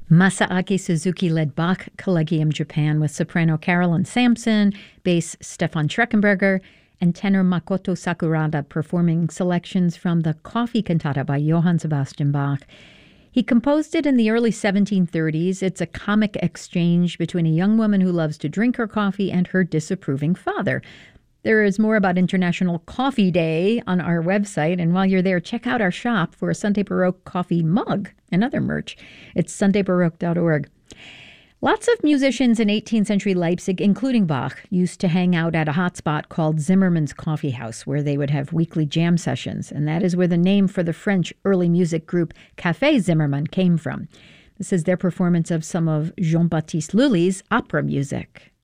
Masaaki Suzuki led Bach Collegium Japan with soprano Carolyn Sampson, bass Stefan Schreckenberger, and tenor Makoto Sakurada performing selections from the Coffee Cantata by Johann Sebastian Bach. He composed it in the early 1730s. It's a comic exchange between a young woman who loves to drink her coffee and her disapproving father. There is more about International Coffee Day on our website, and while you're there, check out our shop for a Sunday Baroque coffee mug and other merch. It's sundaybaroque.org. Lots of musicians in 18th century Leipzig, including Bach, used to hang out at a hotspot called Zimmermann's Coffee House, where they would have weekly jam sessions, and that is where the name for the French early music group Café Zimmermann came from. This is their performance of some of Jean-Baptiste Lully's opera music.